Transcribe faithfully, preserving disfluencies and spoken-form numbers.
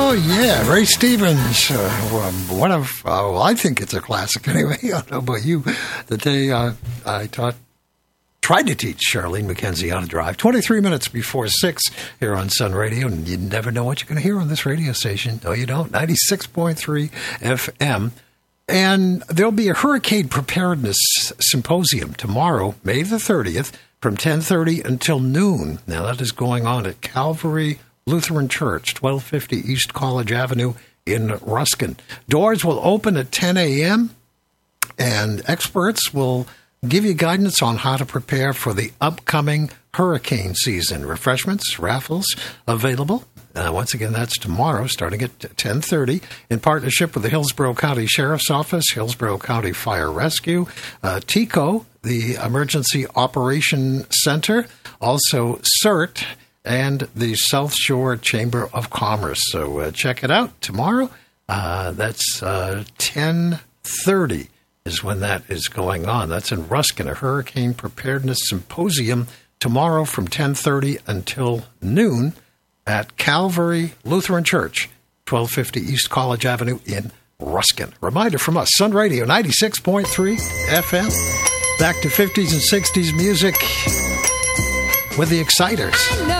Oh, yeah, Ray Stevens. Uh, one of, uh, well, I think it's a classic anyway. I don't know about you. The day uh, I taught, tried to teach Charlene McKenzie how to drive. twenty-three minutes before six here on Sun Radio. And you never know what you're going to hear on this radio station. No, you don't. ninety-six point three F M. And there'll be a hurricane preparedness symposium tomorrow, May the thirtieth, from ten thirty until noon. Now, that is going on at Calvary Lutheran Church, twelve fifty East College Avenue in Ruskin. Doors will open at ten a.m., and experts will give you guidance on how to prepare for the upcoming hurricane season. Refreshments, raffles available. Uh, once again, that's tomorrow, starting at ten thirty, in partnership with the Hillsborough County Sheriff's Office, Hillsborough County Fire Rescue, uh, TECO, the Emergency Operation Center, also CERT, and the South Shore Chamber of Commerce. So uh, check it out tomorrow. Uh, that's uh, ten thirty is when that is going on. That's in Ruskin, a Hurricane Preparedness Symposium tomorrow from ten thirty until noon at Calvary Lutheran Church, twelve fifty East College Avenue in Ruskin. Reminder from us, Sun Radio ninety-six point three F M. Back to fifties and sixties music with the Exciters. No.